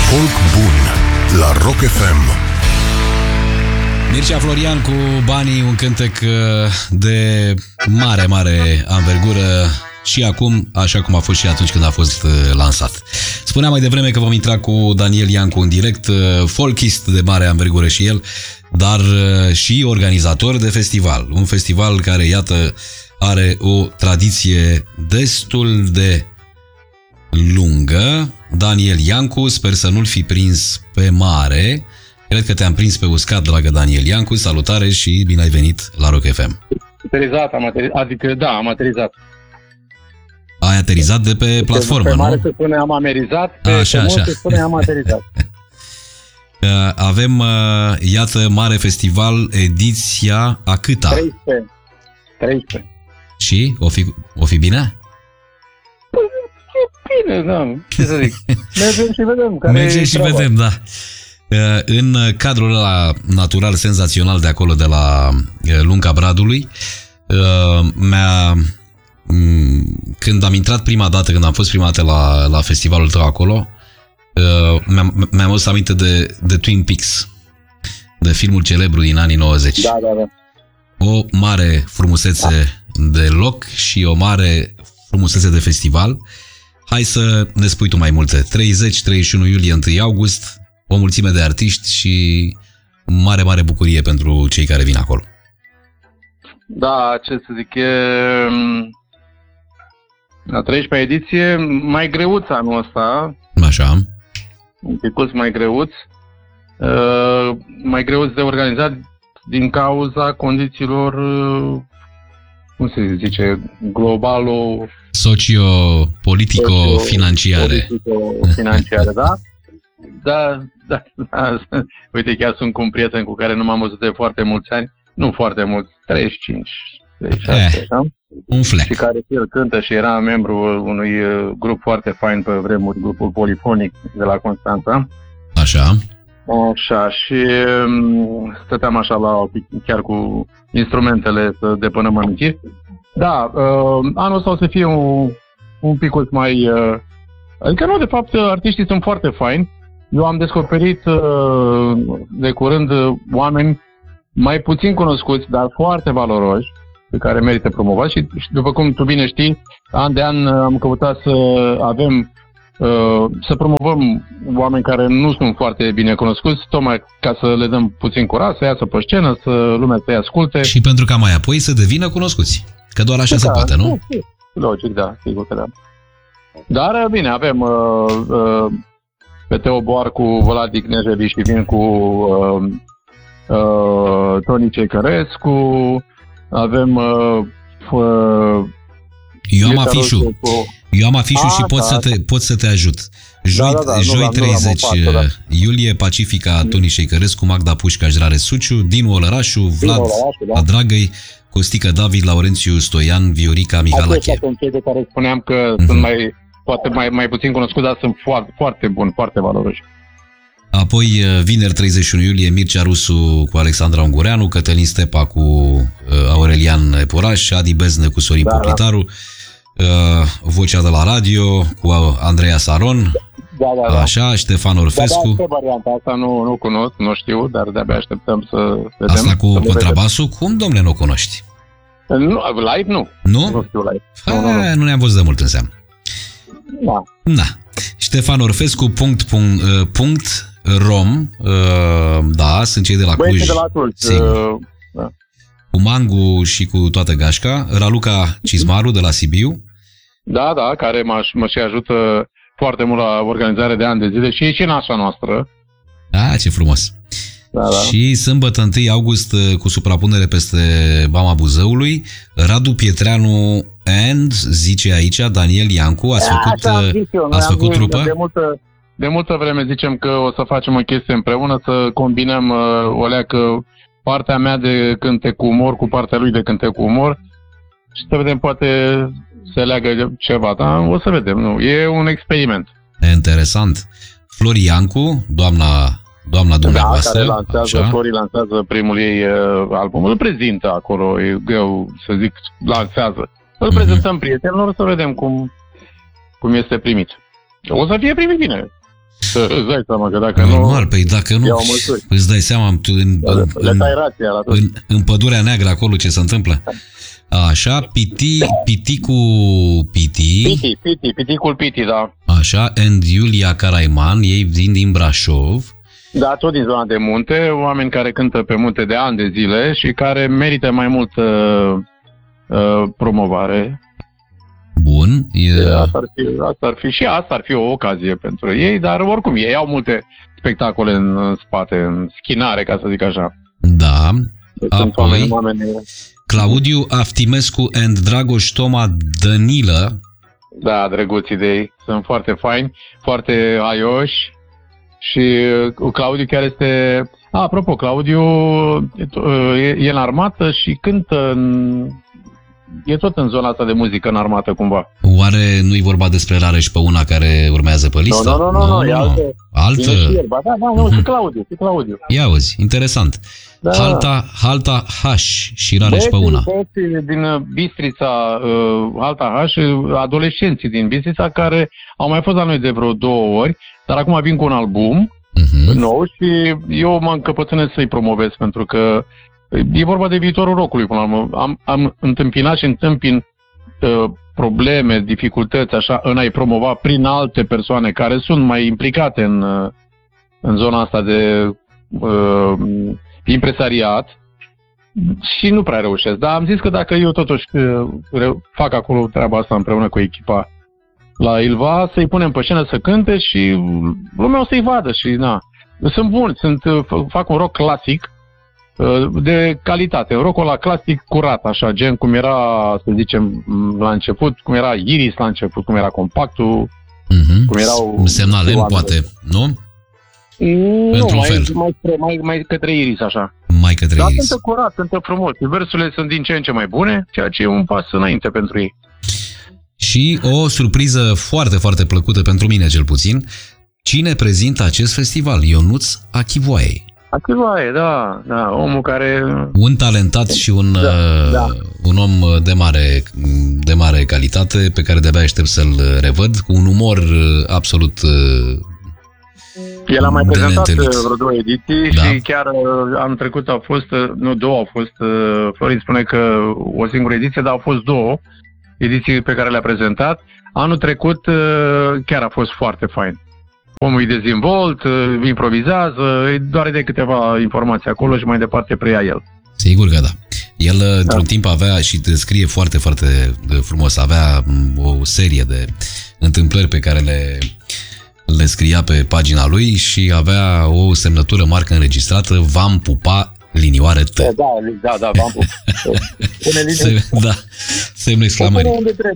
Folk bun la Rock FM. Mircea Florian cu Banii, un cântec de mare, mare anvergură și acum, așa cum a fost și atunci când a fost lansat. Spuneam mai devreme că vom intra cu Daniel Iancu în direct, folkist de mare anvergură și el, dar și organizator de festival. Un festival care, iată, are o tradiție destul de lungă. Daniel Iancu, sper să nu-l fi prins pe mare. Cred că te-am prins pe uscat, dragă Daniel Iancu. Salutare și bine ai venit la Rock FM. Am aterizat. Ai aterizat de pe platformă, nu? Pe mare nu? se spune am amerizat, pe așa. se spune am aterizat. Avem, iată, mare festival, ediția a câta? 13. Și? O fi bine? Bine, da. Ce să zic? Mergem și vedem. Mergem și vedem, da. În cadrul ăla natural senzațional de acolo, de la Lunga Bradului, când am intrat prima dată, când am fost prima dată la festivalul tău acolo, mi-am adus aminte de Twin Peaks, de filmul celebru din anii 90. Da. O mare frumusețe de loc și o mare frumusețe de festival. Hai să ne spui tu mai multe. 30, 31 iulie, 1 august, o mulțime de artiști și mare, mare bucurie pentru cei care vin acolo. Da, ce să zic, e la 13-a ediție, mai greuț anul ăsta. Așa. Un picuț mai greuț. Mai greuț de organizat din cauza condițiilor, cum se zice, globalo... Socio-politico-financiare. Financiare, da? Da. Uite, chiar sunt cu un prieten cu care nu m-am văzut de foarte mulți ani. Nu foarte mulți, 35, 36, da? Un flec. Și care el cântă și era membru unui grup foarte fain pe vremuri, grupul Polifonic de la Constanța. Așa. Așa, și stăteam așa chiar cu instrumentele să depănăm amintiri. Da, anul ăsta o să fie un pic mai... adică nu, de fapt, artiștii sunt foarte faini. Eu am descoperit de curând oameni mai puțin cunoscuți, dar foarte valoroși, pe care merită promovat și după cum tu bine știi, an de an am căutat să avem, să promovăm oameni care nu sunt foarte bine cunoscuți, tocmai ca să le dăm puțin curaj, să iasă pe scenă, să lumea să-i asculte. Și pentru ca mai apoi să devină cunoscuți. Că doar așa se poate, nu? Logic, da, sigur că da. Dar bine, avem pe Teo Boarcu, Vladic Nejevi și vin cu Toni Cecărescu, avem Eu am afișul și pot să te ajut. Joi 30 iulie, Pacifica, Toni Cecărescu, Magda Pușcaș, Rare Suciu, Dinu Olărașu, Vlad Adragăi, Costică David, Laurențiu Stoian, Viorica Mihalache. Aceștia sunt cei de care spuneam că sunt poate mai puțin cunoscuți, dar sunt foarte, foarte buni, foarte valoroși. Apoi, vineri 31 iulie, Mircea Rusu cu Alexandra Ungureanu, Cătălin Stepa cu Aurelian Eporaș, Adi Bezne cu Sorin Poplitaru, Vocea de la Radio cu Andreea Saron, așa, Ștefan Orfescu. Da, varianta asta nu cunosc, nu știu, dar de-abia așteptăm să vedem. Asta cu contrabasul, cum, domnule, nu cunoști? Nu, live nu. Nu? Nu știu live. Nu ne-am văzut de mult, înseamnă. Da. Ștefan Orfescu, .rom, da, sunt cei de la Cluj. De la Cluj. Da. Cu Mangu și cu toată gașca, Raluca Cizmaru de la Sibiu. Da, care mă și ajută foarte mult la organizare de ani de zile și e și nașa noastră. Ce frumos. Da. Și sâmbătă 1 august, cu suprapunere peste Vama Buzăului, Radu Pietreanu zice aici, Daniel Iancu, ați făcut trupă? De multă vreme zicem că o să facem o chestie împreună, să combinăm o leacă partea mea de cântec cu umor cu partea lui de cântec cu umor și să vedem, poate se leagă ceva, dar o să vedem, nu? E un experiment. Interesant. Flori Iancu, doamna dumneavoastră. Flori lansează primul ei album, îl prezintă acolo, e greu să zic, lansează. Îl prezentăm prietenilor, să vedem cum este primit. O să fie primit bine. Îți dai seama că dacă Normal, nu... păi dacă nu, iau măsuri. îți dai seama Le tai rația la tot. în Pădurea Neagră acolo ce se întâmplă. Așa, Piticul Piti, da. Așa, and Iulia Caraiman, ei vin din Brașov. Da, tot din zona de munte, oameni care cântă pe munte de ani de zile și care merită mai mult promovare. Bun. Asta ar fi o ocazie pentru ei, dar oricum ei au multe spectacole în spate, în schinare, ca să zic așa. Da. Sunt Apoi, oameni... Claudiu Aftimescu and Dragoș Toma Dănilă. Da, drăguții de ei. Sunt foarte faini, foarte aioși și Claudiu chiar este... apropo, Claudiu e în armată și cântă e tot în zona asta de muzică în armată, cumva. Oare nu-i vorba despre Rareș Păuna care urmează pe listă? Nu, e altă. Nu, Claudiu. Ia auzi, interesant. Da. Halta H și Rareș Păuna. Băieții din Bistrița, Halta H, adolescenții din Bistrița care au mai fost la noi de vreo 2 ori, dar acum vin cu un album nou și eu mă încăpățânesc să-i promovez pentru că e vorba de viitorul rockului până la urmă. Am întâmpinat și întâmpin probleme, dificultăți așa în a-i promova prin alte persoane care sunt mai implicate în zona asta de impresariat și nu prea reușesc. Dar am zis că dacă eu totuși fac acolo treaba asta împreună cu echipa la Ilva, să-i punem pe scenă să cânte și lumea o să-i vadă și na. Sunt buni, fac un rock clasic de calitate, rockul ăla clasic curat, așa, gen cum era, să zicem, la început, cum era Iris la început, cum era Compactul, cum erau... Semnale, poate, nu? Nu, mai către Iris, așa. Mai către Iris. Dar cântă curat, cântă frumos. Versurile sunt din ce în ce mai bune, ceea ce e un pas înainte pentru ei. Și o surpriză foarte, foarte plăcută pentru mine, cel puțin. Cine prezintă acest festival? Ionuț Achivoae. Achivoae, da, omul care... Un talentat și un om de mare calitate, pe care de-abia aștept să-l revăd, cu un umor absolut el a mai prezentat vreo 2 ediții și chiar anul trecut au fost, nu 2 au fost, Florin spune că o singură ediție, dar au fost 2 ediții pe care le-a prezentat. Anul trecut chiar a fost foarte fain. Omul e dezvolt, improvizează, îi doare de câteva informații acolo și mai departe preia el. Sigur că da. El într-un timp avea și descrie foarte, foarte frumos, avea o serie de întâmplări pe care le scria pe pagina lui și avea o semnătură, marcă înregistrată, v-am pupa linioare T. Da, v-am pupa. Da, semnul exclamării.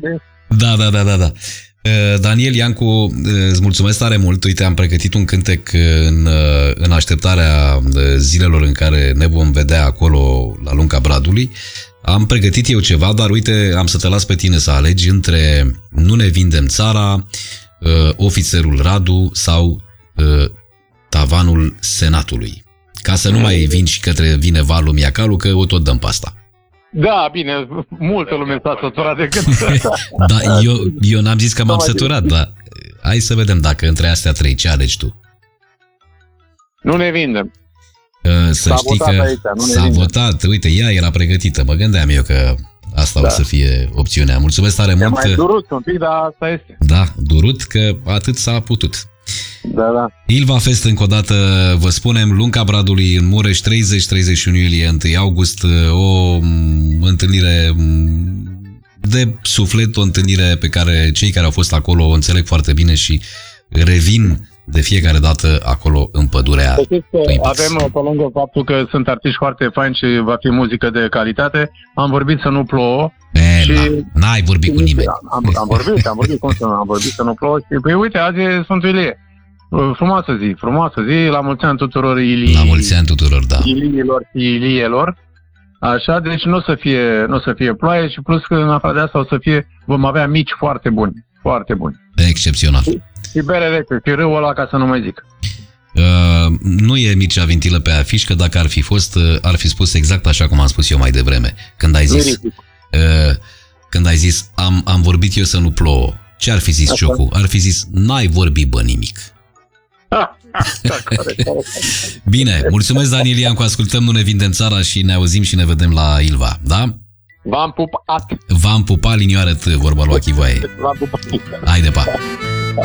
Da. Daniel Iancu, îți mulțumesc tare mult. Uite, am pregătit un cântec în așteptarea zilelor în care ne vom vedea acolo la Lunca Bradului. Am pregătit eu ceva, dar uite, am să te las pe tine să alegi între Nu ne vindem țara, Ofițerul Radu sau Tavanul Senatului. Ca să nu mai vin și vine valul Miacalu, că o tot dăm pe asta. Da, bine, multă lume s-a săturat de când. Da, eu n-am zis că m-am săturat, dar hai să vedem dacă între astea 3 ce alegi tu. Nu ne vindem. Să știi că s-a votat, uite, ea era pregătită, mă gândeam eu că asta o să fie opțiunea. Mulțumesc tare mult. E mai durut un pic, dar asta este. Da, durut, că atât s-a putut. Da. Ilva Fest, încă o dată vă spunem, Lunca Bradului în Mureș, 30-31 iulie, 1 august, o întâlnire de suflet, o întâlnire pe care cei care au fost acolo o înțeleg foarte bine și revin de fiecare dată acolo în pădurea. Avem, pe lângă faptul că sunt artiști foarte faini și va fi muzică de calitate, am vorbit să nu plouă. N-ai vorbit cu nimeni. Am vorbit, cum să nu, am vorbit să nu plouă și, păi uite, azi e Sfântul Ilie. Frumoasă zi, la mulți ani tuturor Ilii. La mulți ani tuturor, da. Iliilor. Așa, deci nu o să fie ploaie și plus că în afară de asta vom avea mici foarte buni. Excepțional. Și bere rece, și râul ăla, ca să nu mai zic. Nu e Mircea Vintilă pe afiș, că dacă ar fi fost, ar fi spus exact așa cum am spus eu mai devreme. Când ai zis am vorbit eu să nu plouă. Ce ar fi zis Ciocu? Ar fi zis, n-ai vorbit nimic. Da, corect. Bine, mulțumesc Daniel Iancu, ascultăm Nu ne vindem țara și ne auzim și ne vedem la Ilva, da? V-am pupat. V-am pupat, linioară T, vorba lui Achivoaie. V-am pupat. Haide, pa!